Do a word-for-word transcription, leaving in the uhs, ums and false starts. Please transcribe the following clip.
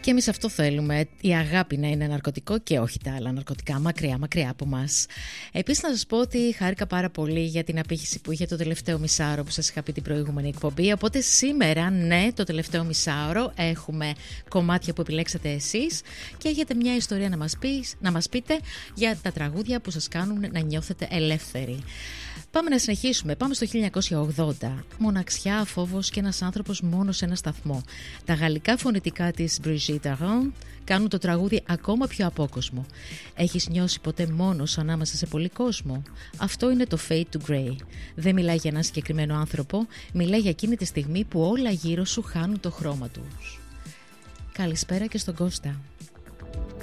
Και εμείς αυτό θέλουμε, η αγάπη να είναι ναρκωτικό και όχι τα άλλα ναρκωτικά, μακριά, μακριά από μας. Επίσης να σας πω ότι χάρηκα πάρα πολύ για την απήχηση που είχε το τελευταίο μισάωρο που σας είχα πει την προηγούμενη εκπομπή. Οπότε σήμερα, ναι, το τελευταίο μισάωρο έχουμε κομμάτια που επιλέξατε εσείς και έχετε μια ιστορία να μας, πεις, να μας πείτε για τα τραγούδια που σας κάνουν να νιώθετε ελεύθεροι. Πάμε να συνεχίσουμε. Πάμε στο χίλια εννιακόσια ογδόντα. Μοναξιά, φόβος και ένας άνθρωπος μόνο σε ένα σταθμό. Τα γαλλικά φωνητικά της Brigitte Arron κάνουν το τραγούδι ακόμα πιο απόκοσμο. Έχεις νιώσει ποτέ μόνος ανάμεσα σε πολύ κόσμο? Αυτό είναι το Fade to Grey. Δεν μιλάει για έναν συγκεκριμένο άνθρωπο, μιλάει για εκείνη τη στιγμή που όλα γύρω σου χάνουν το χρώμα τους. Καλησπέρα και στον Κώστα.